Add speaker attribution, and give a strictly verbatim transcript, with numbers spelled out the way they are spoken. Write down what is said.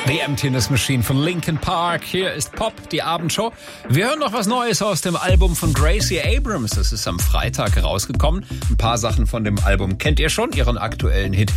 Speaker 1: The Emptiness Machine von Linkin Park. Hier ist Pop, die Abendshow. Wir hören noch was Neues aus dem Album von Gracie Abrams. Das ist am Freitag rausgekommen. Ein paar Sachen von dem Album kennt ihr schon. Ihren aktuellen Hit